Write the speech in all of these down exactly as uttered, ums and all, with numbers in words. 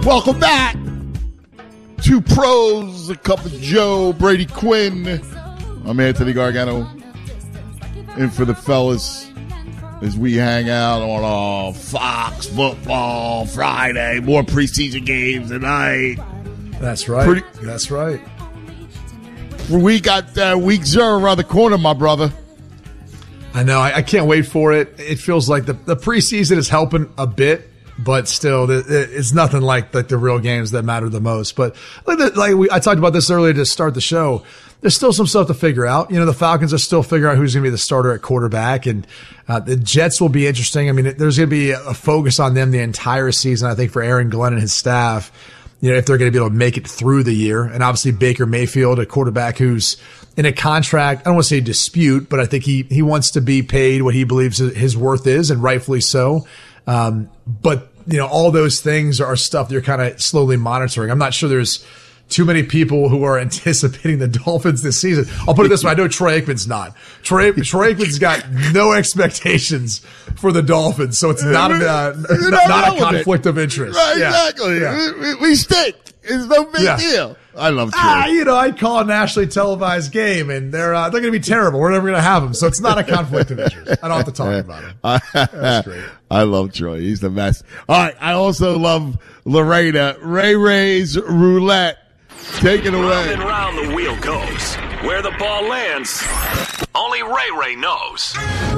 Welcome back to Pros, a Cup of Joe, Brady Quinn. I'm Anthony Gargano, in for the fellas as we hang out on uh, Fox Football Friday. More preseason games tonight. That's right. Pretty, That's right. We got uh, week zero around the corner, my brother. I know. I, I can't wait for it. It feels like the, the preseason is helping a bit, but still, it, it's nothing like like the real games that matter the most. But like, the, like we, I talked about this earlier to start the show. There's still some stuff to figure out. You know, the Falcons are still figuring out who's going to be the starter at quarterback, and uh, the Jets will be interesting. I mean, there's going to be a focus on them the entire season, I think, for Aaron Glenn and his staff. You know, if they're going to be able to make it through the year. And obviously Baker Mayfield, a quarterback who's in a contract, I don't want to say dispute, but I think he, he wants to be paid what he believes his worth is, and rightfully so. Um, but, you know, all those things are stuff you're kind of slowly monitoring. I'm not sure there's too many people who are anticipating the Dolphins this season. I'll put it this way. I know Troy Aikman's not. Troy, Troy Aikman's got no expectations for the Dolphins, so it's not a, uh, not, not a conflict of interest. Right, yeah. Exactly. Yeah. We, we stink. It's no big yeah. deal. I love Troy. Ah, you know, I'd call a nationally televised game, and they're uh, they're going to be terrible. We're never going to have them, so it's not a conflict of interest. I don't have to talk about him. That's great. I love Troy. He's the best. All right. I also love Lorena. Ray Ray's Roulette. Take it away. Round and round the wheel goes. Where the ball lands, only Ray Ray knows.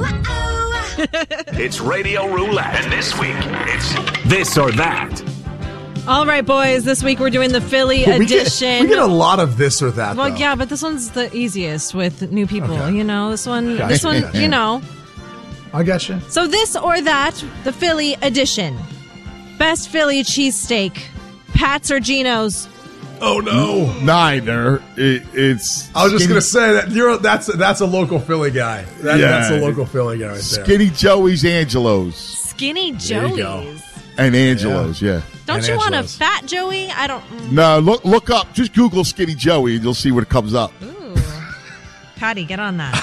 It's Radio Roulette, and this week, it's this or that. All right, boys. This week we're doing the Philly we edition. Get, we get a lot of this or that. Well, though. yeah, but this one's the easiest with new people. Okay. You know, this one. Gotcha. This one. You know. I got you. So this or that, the Philly edition. Best Philly cheesesteak, Pat's or Geno's. Oh no, neither. It, it's. I was just skinny, gonna say that you're that's that's a local Philly guy. That, yeah, that's a local Philly guy right there. Skinny Joey's, Angelo's, Skinny There you go. Joey's, and Angelo's. Yeah. yeah. Don't and you Angelo's. want a fat Joey? I don't. Mm. No, look look up. Just Google Skinny Joey, and you'll see what comes up. Ooh, Patty, get on that.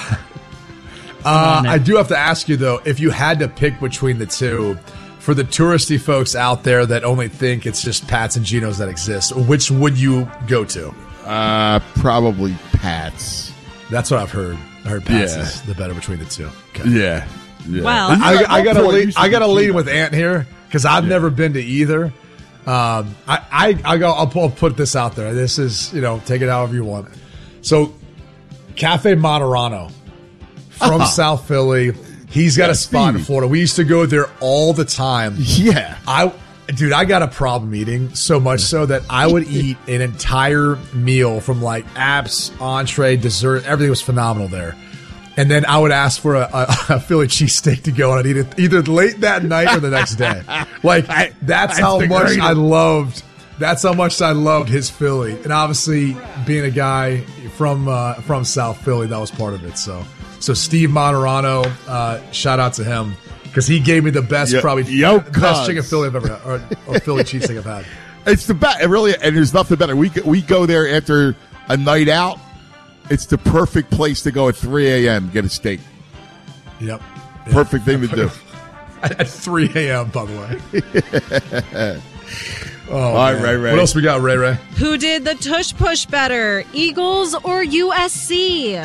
uh, I do have to ask you though, if you had to pick between the two. For the touristy folks out there that only think it's just Pat's and Geno's that exist, which would you go to? Uh, probably Pat's. That's what I've heard. I heard Pat's Yeah. is the better between the two. Okay. Yeah. yeah. Well, I, I, I gotta Troy lead, used to I gotta be lead cheap. with Ant here because I've Yeah. never been to either. Um, I, I, I go. I'll, I'll put this out there. This is, you know, take it however you want. So, Cafe Moderano from Uh-huh. South Philly. He's got Yeah, a spot in Steve. Florida. We used to go there all the time. Yeah. I, dude, I got a problem eating so much so that I would eat an entire meal from like apps, entree, dessert. Everything was phenomenal there. And then I would ask for a, a, a Philly cheesesteak to go, and I'd eat it either late that night or the next day. Like, I- that's that's how the much greatest. I loved. That's how much I loved his Philly. And obviously, being a guy from uh, from South Philly, that was part of it. So, so Steve Moderano, uh, shout out to him because he gave me the best, Yo- probably yo, best cuz. chicken Philly I've ever had, or, or Philly cheesesteak I've had. It's the best. It really, and there's nothing better. We we go there after a night out. It's the perfect place to go at three a.m. get a steak. Yep. Perfect thing to do. At three a.m., by the way. Oh, All right, man. Ray Ray. What else we got, Ray Ray? Who did the tush push better, Eagles or U S C?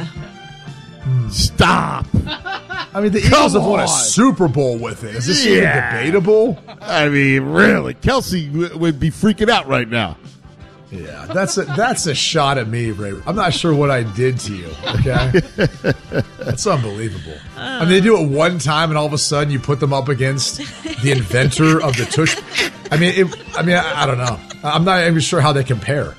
Stop. I mean, the Come Eagles have won a on. Super Bowl with it. Is this Yeah. even debatable? I mean, really, Kelsey w- would be freaking out right now. Yeah, that's a, that's a shot at me, Ray. I'm not sure what I did to you, okay? That's unbelievable. I mean, they do it one time, and all of a sudden you put them up against the inventor of the tush. I mean, it, I mean, I, I don't know. I'm not even sure how they compare.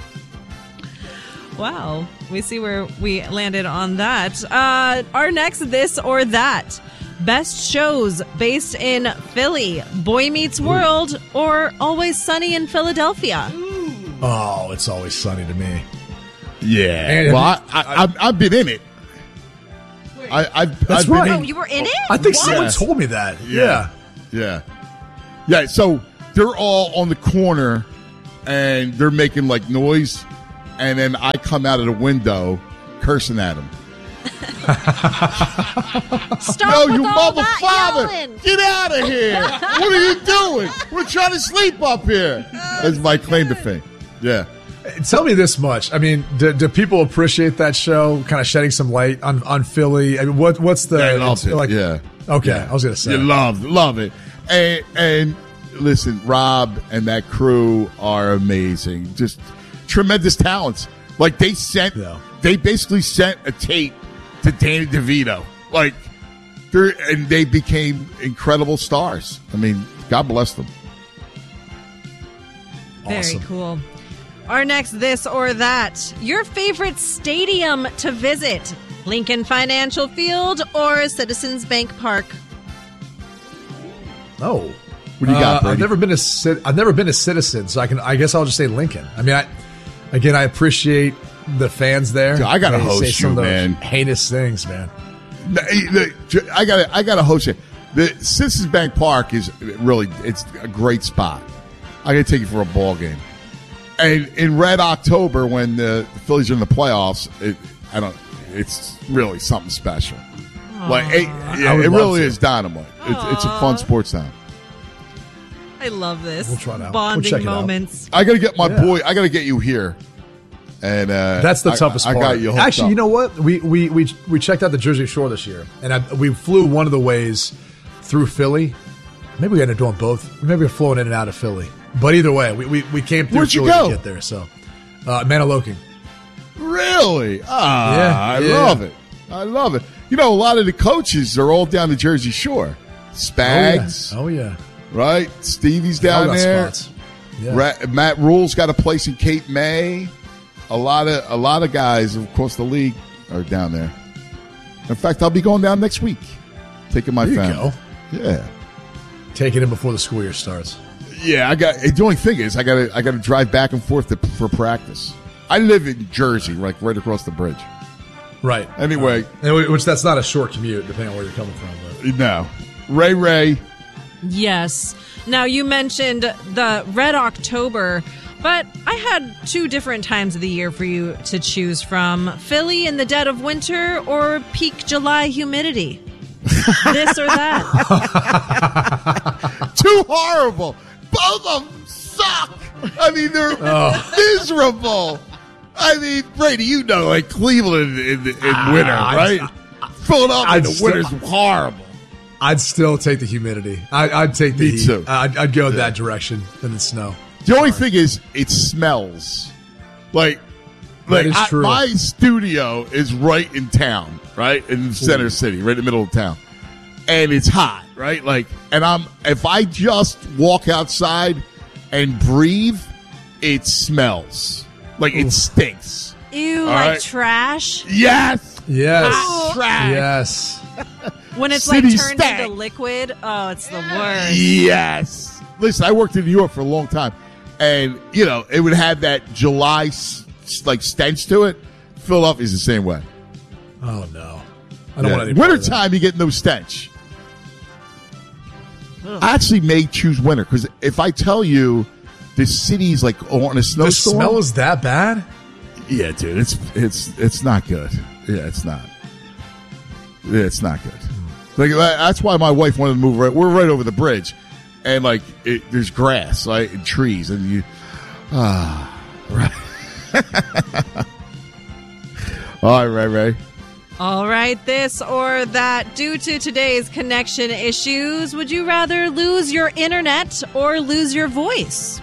Wow, we see where we landed on that. Uh, our next this or that. Best shows based in Philly, Boy Meets World or Always Sunny in Philadelphia. Oh, it's always sunny to me. Yeah. And well, have I, I, I've, I've been in it. I, I've, That's I've right. been Oh, in, you were in it? I think What? someone Yeah. told me that. Yeah. Yeah. Yeah. So they're all on the corner and they're making like noise. And then I come out of the window cursing at them. Stop No, with you all mother that father! yelling. Get out of here! What are you doing? We're trying to sleep up here. That's my claim to fame. Yeah. Tell me this much. I mean, do, do people appreciate that show? Kind of shedding some light on, on Philly. I mean, what what's the They love it. like? Yeah. Okay, Yeah. I was gonna say. You love, love it. And, and listen, Rob and that crew are amazing. Just tremendous talents. Like they sent, Yeah. they basically sent a tape to Danny DeVito. Like, they're, and they became incredible stars. I mean, God bless them. Very Awesome. cool. Our next this or that. Your favorite stadium to visit? Lincoln Financial Field or Citizens Bank Park? Oh, What do you got, Uh, I've Brady? never been a cit- I've never been a Citizen, so I can. I guess I'll just say Lincoln. I mean, I again, I appreciate the fans there. I gotta They host say some you, of those man. Heinous things, man. The- the- I got I got to host it. The Citizens Bank Park is really it's a great spot. I got to take you for a ball game. And in Red October, when the, the Phillies are in the playoffs, it, I don't. It's really something special. Like it, yeah, I would it love really to. is dynamite. It's, it's a fun sports town. I love this. We'll try it out. We'll Bonding check it out. moments. I got to get my Yeah. boy. I got to get you here. And uh, That's the I- toughest I, part. I got you. hooked Actually, up. you know what? We we we we checked out the Jersey Shore this year, and I, we flew one of the ways through Philly. Maybe we ended up doing both. Maybe we're flowing in and out of Philly. But either way, we we, we came through Where'd you Philly go? to get there. So, uh, Maniloking. Really? Ah, Yeah, I yeah. love it. I love it. You know, a lot of the coaches are all down the Jersey Shore. Spags, Oh yeah. Oh, yeah. right? Stevie's All down got there. spots. Yeah. Ra- Matt Rule's got a place in Cape May. A lot of a lot of guys across the league are down there. In fact, I'll be going down next week, taking my There you family. go. Yeah, Taking it before the school year starts. yeah. I got the only thing is I got to I got to drive back and forth to, for practice. I live in Jersey, like right across the bridge. Right. Anyway, And which that's not a short commute, depending on where you're coming from. But. no, Ray Ray. Yes. Now, you mentioned the Red October, but I had two different times of the year for you to choose from. Philly in the dead of winter or peak July humidity? This or that? Too horrible. Both of them suck. I mean, they're miserable. I mean, Brady, you know, like Cleveland in, in winter, right? Philadelphia in the I'd winter's still- horrible. I'd still take the humidity. I, I'd take the Me heat. too. I'd, I'd go that direction than the snow. The only thing is, it smells. Like, That like is I- true. my studio is right in town, right in the center city, right in the middle of town, and it's hot, right? Like, and I'm if I just walk outside and breathe, it smells like it stinks. Ew, All like right. trash. Yes, Yes. Hot trash. Yes. When it's City like turned stank. into liquid, oh, it's the worst. Yes. Listen, I worked in New York for a long time, and you know it would have that July s- like stench to it. Philadelphia's the same way. Oh no. I don't Yeah. want any part of that. Wintertime, you get no stench. I actually may choose winter because if I tell you the city's like on a The snowstorm, smell is that bad? yeah, dude, it's it's it's not good. Yeah, it's not. Yeah, it's not good. Like that- that's why my wife wanted to move right. We're right over the bridge, and like it, there's grass, right, and trees, and you ah right. All right, Ray Ray. All right, this or that. Due to today's connection issues, would you rather lose your internet or lose your voice?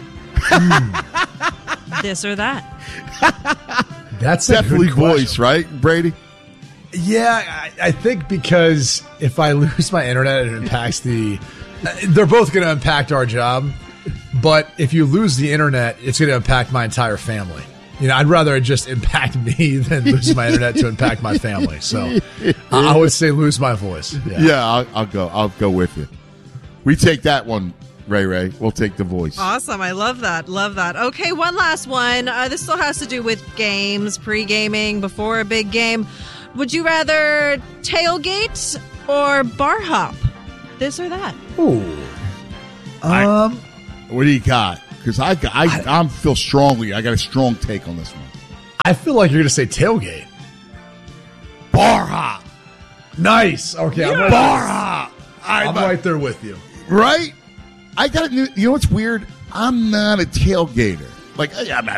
This or that. That's a Definitely good question. voice, right, Brady? Yeah, I, I think because if I lose my internet, it impacts the. They're both going to impact our job, but if you lose the internet, it's going to impact my entire family. You know, I'd rather it just impact me than lose my internet to impact my family. So I I would say lose my voice. Yeah. Yeah, I'll, I'll go. I'll go with you. We take that one, Ray Ray. We'll take the voice. Awesome. I love that. Love that. Okay, one last one. Uh, this still has to do with games, pre-gaming, before a big game. Would you rather tailgate or bar hop? This or that? Ooh. Um. What do you got? Because I, I, I feel strongly. I got a strong take on this one. I feel like you're going to say tailgate. bar hop. Nice. Okay, I'm right, Bar hop. I'm right there with you. Right? I got to, you know what's weird? I'm not a tailgater. Like, I'm not